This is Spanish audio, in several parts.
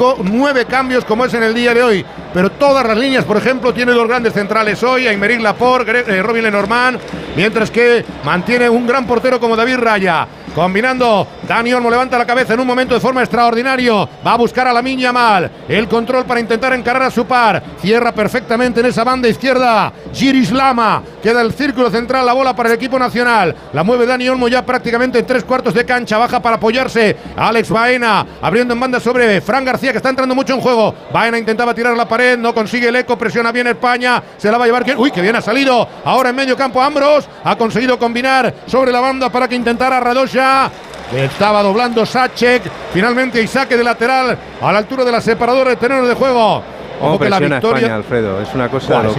5, 9 cambios como es en el día de hoy. Pero todas las líneas, por ejemplo, tiene dos grandes centrales hoy, Aymeric Laporte, Robin Lenormand, mientras que mantiene un gran portero como David Raya. Combinando, Dani Olmo levanta la cabeza en un momento de forma extraordinario. Va a buscar a Lamine Yamal. El control para intentar encarar a su par. Cierra perfectamente en esa banda izquierda Giris Lama. Queda el círculo central, la bola para el equipo nacional. La mueve Dani Olmo ya prácticamente en 3/4 de cancha. Baja para apoyarse. Alex Baena abriendo en banda sobre Fran García, que está entrando mucho en juego. Baena intentaba tirar la pared, no consigue el eco. Presiona bien España. Se la va a llevar. Uy, que bien ha salido. Ahora en medio campo Ambros. Ha conseguido combinar sobre la banda para que intentara Radosha. Estaba doblando Sacek. Finalmente hay saque de lateral a la altura de la separadora de terreno de juego. Ojo que la victoria España, Alfredo, es una cosa de locos.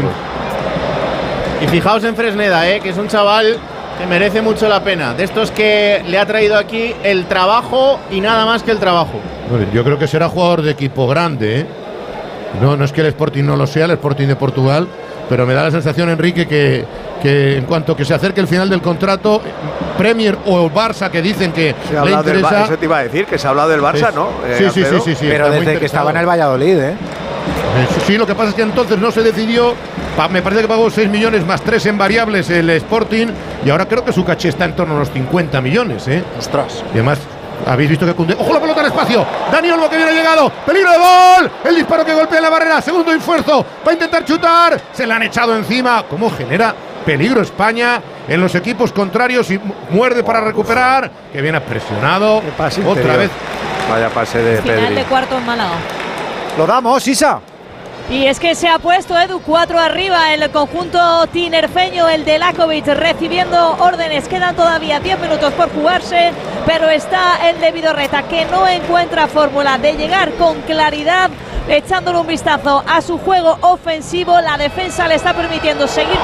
Y fijaos en Fresneda, que es un chaval que merece mucho la pena. De estos que le ha traído aquí el trabajo y nada más que el trabajo. Yo creo que será jugador de equipo grande, No es que el Sporting no lo sea, el Sporting de Portugal, pero me da la sensación, Enrique, que en cuanto que se acerque el final del contrato, Premier o Barça, que dicen que se le interesa. Eso te iba a decir, que se ha hablado del Barça, ¿no? Sí. Pero desde que estaba en el Valladolid, Sí, lo que pasa es que entonces no se decidió. Me parece que pagó 6 millones más 3 en variables el Sporting, y ahora creo que su caché está en torno a los 50 millones, Ostras. Y además, habéis visto que Koundé… ¡Ojo la pelota al espacio! Dani Olmo, que viene llegado. ¡Peligro de gol! El disparo que golpea la barrera. Segundo esfuerzo. Va a intentar chutar. Se le han echado encima. ¿Cómo genera peligro España en los equipos contrarios? Y muerde para recuperar. Que viene presionado. Otra vez. Vaya pase de Pedri. Final de cuarto en Málaga. Lo damos, Isa. Y es que se ha puesto Edu 4 arriba el conjunto tinerfeño, el de Lakovic, recibiendo órdenes. Quedan todavía 10 minutos por jugarse, pero está el de Vidorreta, que no encuentra fórmula de llegar con claridad, echándole un vistazo a su juego ofensivo. La defensa le está permitiendo seguir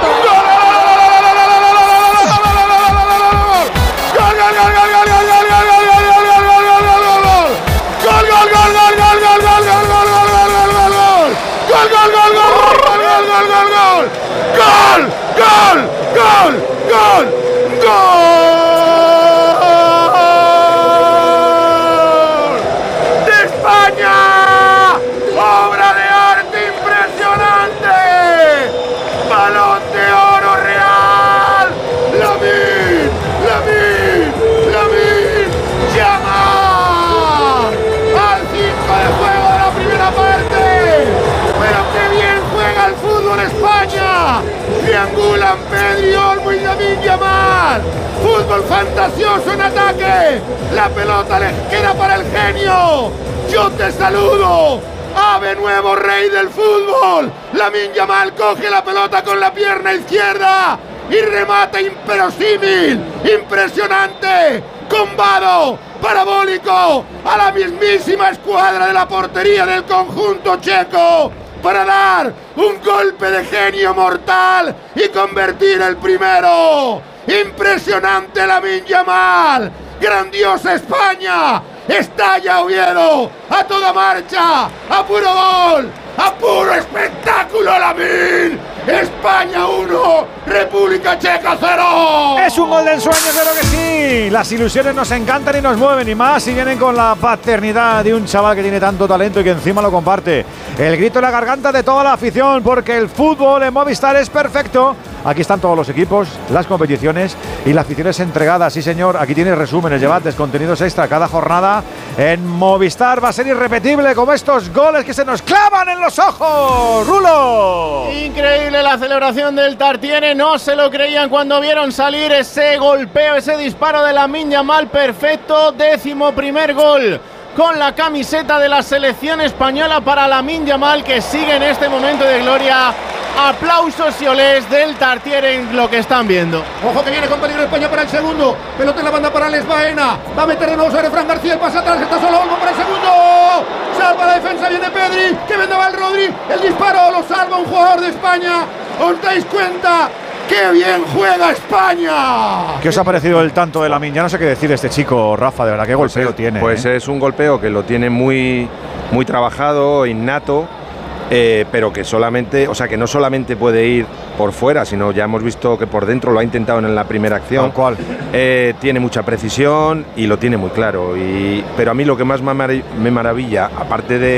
¡De España! ¡Obra de arte impresionante! ¡Balón de oro real! ¡Lamine Yamal! ¡Al 5 de juego de la primera parte! ¡Pero qué bien juega el fútbol España! Triangulan Pedri, Olmo y Lamine Yamal. Fútbol fantasioso en ataque. La pelota le queda para el genio. Yo te saludo. Ave nuevo rey del fútbol. Lamine Yamal coge la pelota con la pierna izquierda y remata inverosímil, impresionante, combado, parabólico, a la mismísima escuadra de la portería del conjunto checo, para dar un golpe de genio mortal y convertir el primero. Impresionante Lamine Yamal. Grandiosa España. Estalla Oviedo a toda marcha, a puro gol, a puro espectáculo. Lamine. España 1, República Checa 0. Es un gol del sueño, claro que sí. Las ilusiones nos encantan y nos mueven, y más si vienen con la paternidad de un chaval que tiene tanto talento y que encima lo comparte. El grito en la garganta de toda la afición, porque el fútbol en Movistar es perfecto. Aquí están todos los equipos, las competiciones y las aficiones entregadas. Sí, señor, aquí tienes resúmenes, debates, contenidos extra cada jornada en Movistar. Va a ser irrepetible como estos goles que se nos clavan en los ojos. ¡Rulo! Increíble la celebración del Tartiere. No se lo creían cuando vieron salir ese golpeo, ese disparo de Lamine Yamal. Perfecto, 11º gol con la camiseta de la selección española para Lamine Yamal, que sigue en este momento de gloria. Aplausos y olés del Tartiere en lo que están viendo. Ojo que viene con peligro España para el segundo. Pelota en la banda para Alex Baena. Va a meter de nuevo sobre Fran García. El pase atrás. Está solo Olmo para el segundo. Salva la defensa. Viene Pedri. Que vendaba el Rodri. El disparo lo salva un jugador de España. ¿Os dais cuenta? ¡Qué bien juega España! ¿Qué os ha parecido el tanto de Lamine? Ya no sé qué decir de este chico, Rafa. De verdad, qué golpeo tiene. Pues es un golpeo que lo tiene muy trabajado, innato. Pero que solamente, o sea, que no solamente puede ir por fuera, sino ya hemos visto que por dentro lo ha intentado en la primera acción. Tal cual. Tiene mucha precisión y lo tiene muy claro. Pero a mí lo que más me maravilla, aparte de